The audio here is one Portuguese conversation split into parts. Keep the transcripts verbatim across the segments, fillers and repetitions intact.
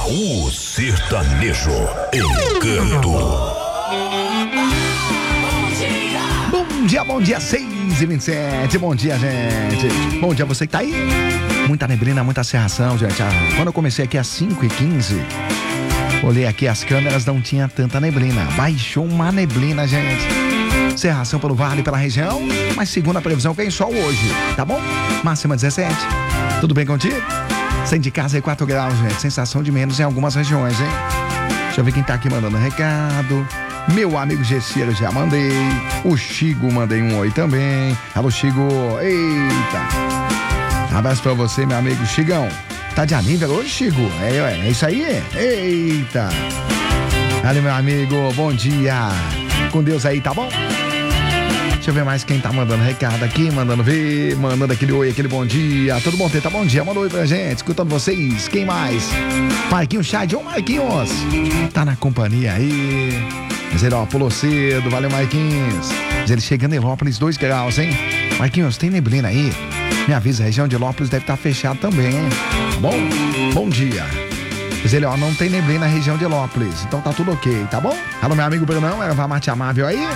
Baú Sertanejo Encanto. Bom dia, bom dia, seis e vinte e sete. Bom dia, gente. Bom dia, você que tá aí. Muita neblina, muita cerração, gente. Ah, quando eu comecei aqui às cinco e quinze, olhei aqui as câmeras, não tinha tanta neblina. Baixou uma neblina, gente. Cerração pelo vale, pela região. Mas segundo a previsão, vem sol hoje, tá bom? Máxima dezessete. Tudo bem contigo? Sem de casa aí quatro graus, gente. Sensação de menos em algumas regiões, hein? Deixa eu ver quem tá aqui mandando recado. Meu amigo Gesseiro, já mandei. O Chigo, mandei um oi também. Alô, Chigo. Eita. Abraço pra você, meu amigo Chigão. Tá de anível hoje, Chigo? É, é isso aí? Eita. Valeu, meu amigo. Bom dia. Com Deus aí, tá bom? Deixa eu ver mais quem tá mandando recado aqui, mandando ver, mandando aquele oi, aquele bom dia. Tudo bom, Teta? Bom dia, manda um oi pra gente, escutando vocês. Quem mais? Marquinhos Chad, ô Marquinhos. Tá na companhia aí. Mas ele, ó, pulou cedo, valeu, Marquinhos. Mas ele chegando em Lópolis, dois graus, hein? Marquinhos, tem neblina aí? Me avisa, a região de Lópolis deve estar fechada também, hein? Tá bom? Bom dia. Mas ele, ó, não tem neblina na região de Lópolis, então tá tudo ok, tá bom? Alô, meu amigo Brunão, era Mate Amável aí?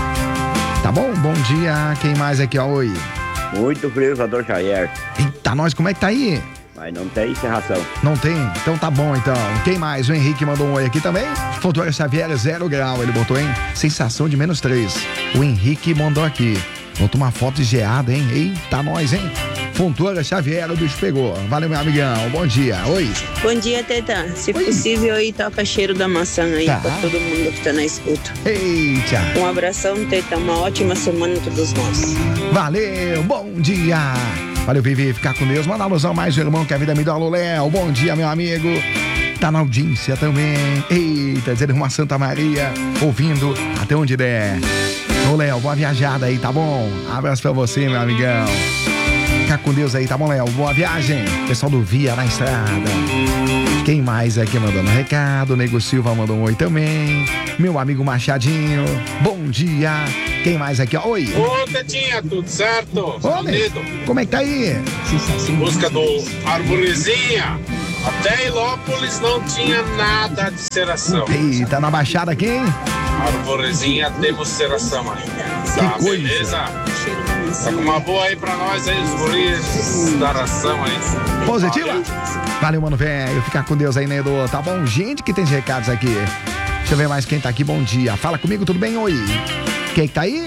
Tá bom? Bom dia. Quem mais aqui, ó? Oi. Muito frio, doutor Jair. Eita, nós, como é que tá aí? Mas não tem cerração. Não tem? Então tá bom, então. Quem mais? O Henrique mandou um oi aqui também. Fontoura Xavier, zero grau, ele botou, hein? Sensação de menos três. O Henrique mandou aqui. Botou uma foto de geada, hein? Eita, nós, hein? Fontoura Xavier, o bicho pegou. Valeu, meu amigão. Bom dia. Oi. Bom dia, Teta. Se Oi. possível, aí toca cheiro da maçã aí Tá. pra todo mundo que tá na escuta. Eita. Um abração, Teta. Uma ótima semana a todos nós. Valeu, bom dia. Valeu, Vivi, ficar com Deus. Manda alusão mais, irmão, que a vida me dá. Alô, Léo. Bom dia, meu amigo. Tá na audiência também. Eita, dizendo uma Santa Maria. Ouvindo até onde der. Ô, Léo, boa viajada aí, tá bom? Abraço pra você, meu amigão. Fica com Deus aí, tá bom, Léo? Boa viagem. Pessoal do Via na estrada. Quem mais aqui mandando recado? Nego Silva mandou um oi também. Meu amigo Machadinho. Bom dia. Quem mais aqui? Oi. Ô, Tetinha, tudo certo? Homem, como é que tá aí? Em busca do Arvorezinha. Até Ilópolis não tinha nada de seração. Eita, na Baixada aqui, hein? Arvorezinha, temos seração aí. Tá, coisa. beleza? Tá com uma boa aí pra nós aí, os guris da ração aí. Positiva? Valeu. Valeu, mano, velho. Ficar com Deus aí, né, Edu? Tá bom? Gente que tem recados aqui. Deixa eu ver mais quem tá aqui. Bom dia. Fala comigo, tudo bem? Oi. Quem que tá aí?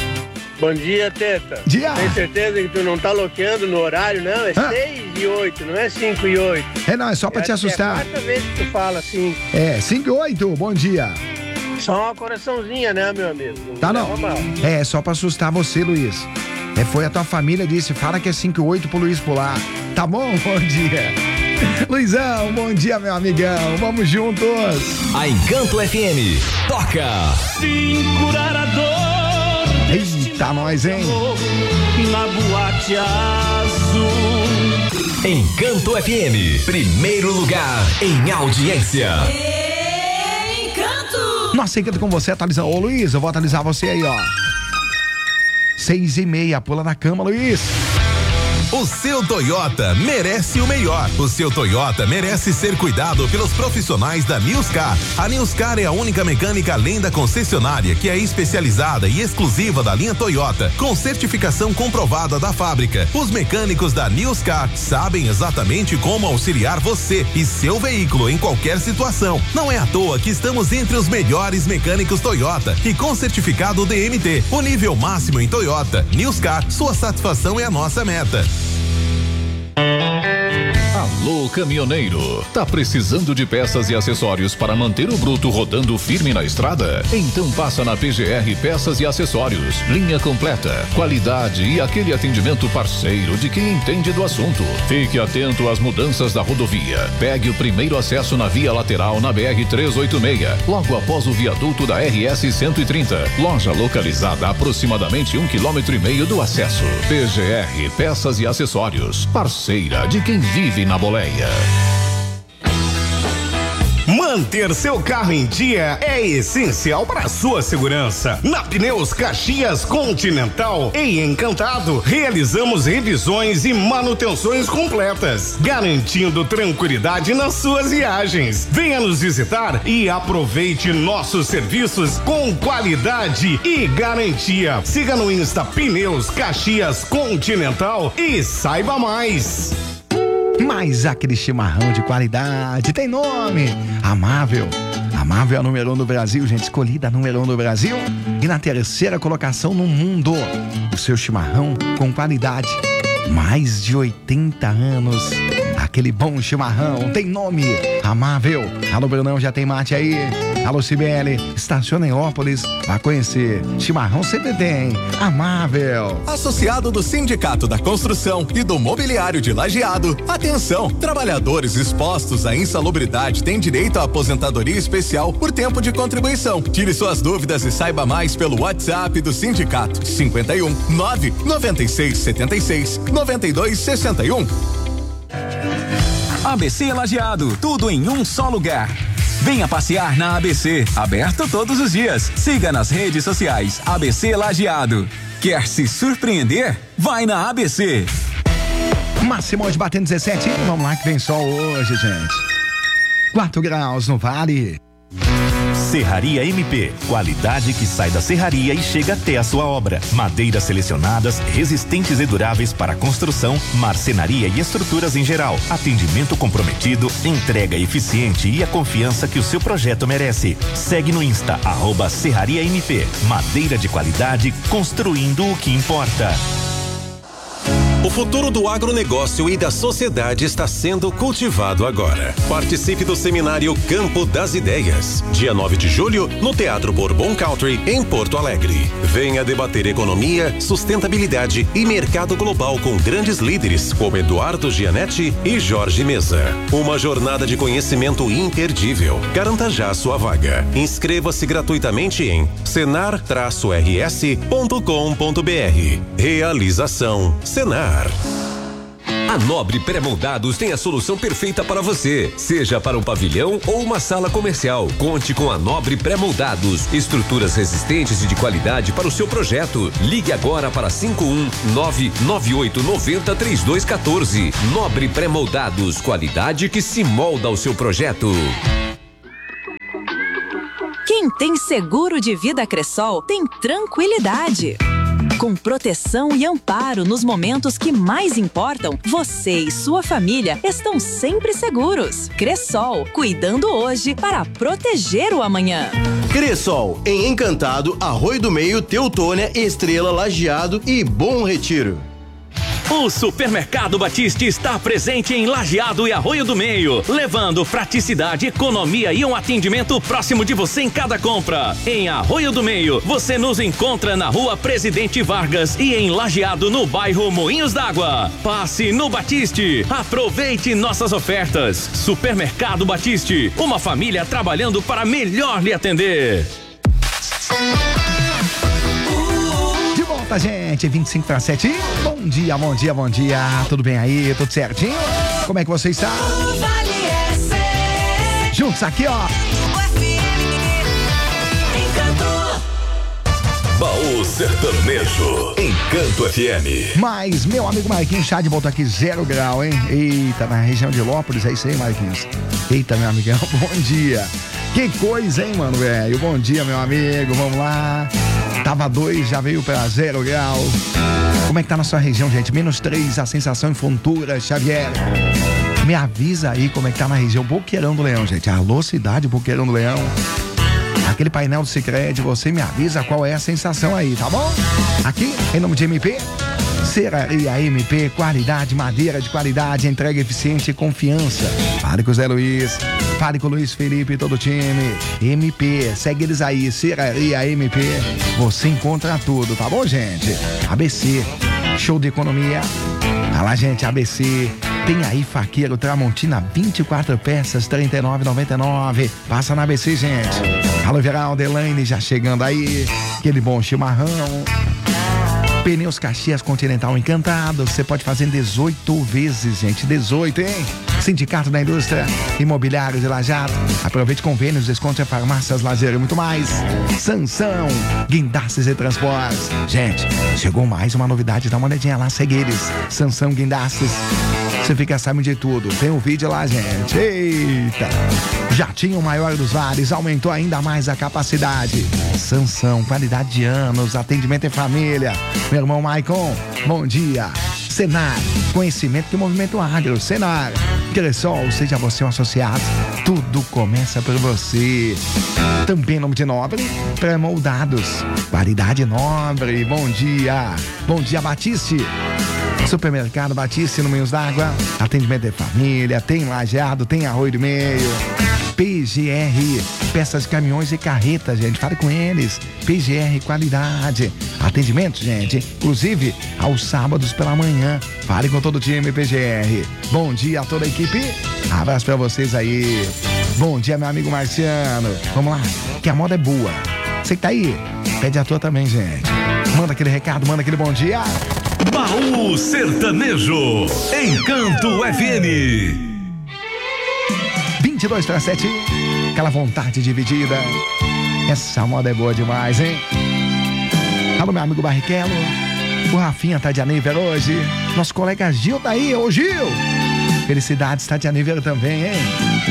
Bom dia, Teta. Dia. Tem certeza que tu não tá bloqueando no horário, não? É Hã? seis e oito, não é cinco e oito. É, não, é só pra te assustar. É a quarta vez que tu fala assim. É, cinco e oito, bom dia. Só uma coraçãozinha, né, meu amigo? Tá, não? leva mal. É, só pra assustar você, Luiz. É, foi a tua família disse, fala que é cinco e oito pro Luiz pular. Tá bom? Bom dia. Luizão, bom dia, meu amigão. Vamos juntos. A Encanto F M toca. Vim curar a dor. Eita, nós, hein? Na boate azul. Encanto F M, primeiro lugar em audiência. Encanto! Nossa, Encanto com você, atualizando. Ô, Luiz, eu vou atualizar você aí, ó. Seis e meia, pula na cama, Luiz. O seu Toyota merece o melhor. O seu Toyota merece ser cuidado pelos profissionais da Newscar. A Newscar é a única mecânica além da concessionária que é especializada e exclusiva da linha Toyota, com certificação comprovada da fábrica. Os mecânicos da Newscar sabem exatamente como auxiliar você e seu veículo em qualquer situação. Não é à toa que estamos entre os melhores mecânicos Toyota e com certificado D M T, o nível máximo em Toyota. Newscar, sua satisfação é a nossa meta. Alô, caminhoneiro, tá precisando de peças e acessórios para manter o bruto rodando firme na estrada? Então passa na P G R Peças e Acessórios, linha completa, qualidade e aquele atendimento parceiro de quem entende do assunto. Fique atento às mudanças da rodovia. Pegue o primeiro acesso na via lateral na B R trezentos e oitenta e seis, logo após o viaduto da R S cento e trinta. Loja localizada a aproximadamente um quilômetro e meio do acesso. P G R Peças e Acessórios, parceira de quem vive na boleia. Manter seu carro em dia é essencial para a sua segurança. Na Pneus Caxias Continental, em Encantado, realizamos revisões e manutenções completas, garantindo tranquilidade nas suas viagens. Venha nos visitar e aproveite nossos serviços com qualidade e garantia. Siga no Insta Pneus Caxias Continental e saiba mais. Mas aquele chimarrão de qualidade tem nome: Amável. Amável é a número um do Brasil, gente, escolhida a número um do Brasil e na terceira colocação no mundo. O seu chimarrão com qualidade, mais de oitenta anos. Aquele bom chimarrão tem nome: Amável. Alô, Brunão, já tem mate aí? Alô, Cibele, estaciona em Ópolis, vai conhecer. Chimarrão sempre tem. Amável. Associado do Sindicato da Construção e do Mobiliário de Lajeado. Atenção, trabalhadores expostos à insalubridade têm direito à aposentadoria especial por tempo de contribuição. Tire suas dúvidas e saiba mais pelo WhatsApp do sindicato: cinquenta e um, nove, noventa e seis, setenta e seis, noventa e dois, sessenta e um. A B C Lajeado, tudo em um só lugar. Venha passear na A B C, aberto todos os dias. Siga nas redes sociais A B C Lajeado. Quer se surpreender? Vai na A B C. Máximo de batendo dezessete, vamos lá que vem sol hoje, gente. quatro graus no Vale. Serraria M P, qualidade que sai da serraria e chega até a sua obra. Madeiras selecionadas, resistentes e duráveis para construção, marcenaria e estruturas em geral. Atendimento comprometido, entrega eficiente e a confiança que o seu projeto merece. Segue no Insta, arroba Serraria M P. Madeira de qualidade, construindo o que importa. O futuro do agronegócio e da sociedade está sendo cultivado agora. Participe do seminário Campo das Ideias, dia nove de julho, no Teatro Bourbon Country, em Porto Alegre. Venha debater economia, sustentabilidade e mercado global com grandes líderes como Eduardo Gianetti e Jorge Mesa. Uma jornada de conhecimento imperdível. Garanta já sua vaga. Inscreva-se gratuitamente em senar R S ponto com ponto B R. Realização Senar. A Nobre Pré-Moldados tem a solução perfeita para você, seja para um pavilhão ou uma sala comercial. Conte com a Nobre Pré-Moldados, estruturas resistentes e de qualidade para o seu projeto. Ligue agora para cinco um nove nove oito nove zero três dois um quatro. Nobre Pré-Moldados, qualidade que se molda ao seu projeto. Quem tem seguro de vida Cressol tem tranquilidade. Com proteção e amparo nos momentos que mais importam, você e sua família estão sempre seguros. Cressol, cuidando hoje para proteger o amanhã. Cressol, em Encantado, Arroio do Meio, Teutônia, Estrela, Lajeado e Bom Retiro. O Supermercado Batiste está presente em Lajeado e Arroio do Meio, levando praticidade, economia e um atendimento próximo de você em cada compra. Em Arroio do Meio, você nos encontra na Rua Presidente Vargas e em Lajeado, no bairro Moinhos d'Água. Passe no Batiste, aproveite nossas ofertas. Supermercado Batiste, uma família trabalhando para melhor lhe atender. Gente, vinte e cinco para sete. Bom dia, bom dia, bom dia. Tudo bem aí? Tudo certinho? Como é que você está? Juntos aqui, ó. Baú Sertanejo, Encanto F M. Mas, meu amigo Marquinhos Chad voltou aqui zero grau, hein? Eita, na região de Lópolis, é isso aí, Marquinhos. Eita, meu amigão, bom dia. Que coisa, hein, mano, velho? Bom dia, meu amigo, vamos lá. Tava dois, já veio para zero grau. Como é que tá na sua região, gente? Menos três, a sensação em Fontura, Xavier. Me avisa aí como é que tá na região Boqueirão do Leão, gente. Alô, cidade Boqueirão do Leão. Aquele painel do Sicredi, você me avisa qual é a sensação aí, tá bom? Aqui, em nome de M P, Serraria M P, qualidade, madeira de qualidade, entrega eficiente e confiança. Fale com o Zé Luiz, fale com o Luiz Felipe e todo o time. M P, segue eles aí, Serraria M P, você encontra tudo, tá bom, gente? A B C, show de economia. Tá lá, gente, A B C. Tem aí faqueiro Tramontina, vinte e quatro peças, trinta e nove reais e noventa e nove centavos. Passa na A B C, gente. Alô, Geraldo, Elaine, já chegando aí. Aquele bom chimarrão. Pneus Caxias Continental Encantado. Você pode fazer em dezoito vezes, gente. dezoito, hein? Sindicato da Indústria Imobiliário de Lajeado. Aproveite convênios, descontos em farmácias, lazer e muito mais. Sansão, guindastes e transportes. Gente, chegou mais uma novidade, dá uma olhadinha lá, segue eles. Sansão Guindastes. Você fica sabendo de tudo. Tem um vídeo lá, gente. Eita! Já tinha o maior dos vales, aumentou ainda mais a capacidade. Sansão, qualidade de anos, atendimento em família. Meu irmão Maicon, bom dia. Senar, conhecimento que movimento agro. Senar, Cressol, seja você um associado. Tudo começa por você. Também nome de Nobre, pré-moldados. Qualidade Nobre, bom dia. Bom dia, Batiste. Supermercado Batiste no Meios d'Água. Atendimento de família, tem lajeado, tem arroio do meio. P G R, peças de caminhões e carretas, gente. Fale com eles. P G R Qualidade. Atendimento, gente, inclusive aos sábados pela manhã. Fale com todo o time P G R. Bom dia a toda a equipe. Abraço pra vocês aí. Bom dia, meu amigo Marciano. Vamos lá, que a moda é boa. Você que tá aí, pede a tua também, gente. Manda aquele recado, manda aquele bom dia. Baú Sertanejo, Encanto F M. vinte e dois para sete, aquela vontade dividida. Essa moda é boa demais, hein? Alô, meu amigo Barrichello. O Rafinha tá de aniversário hoje. Nosso colega Gil tá aí, ô Gil. Felicidades, tá de aniversário também, hein?